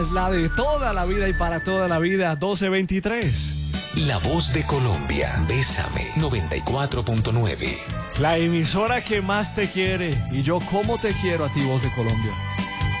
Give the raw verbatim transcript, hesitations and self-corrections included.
Es la de toda la vida y para toda la vida, doce veintitrés. La Voz de Colombia, Bésame, noventa y cuatro punto nueve. La emisora que más te quiere. Y yo, ¿cómo te quiero a ti, Voz de Colombia?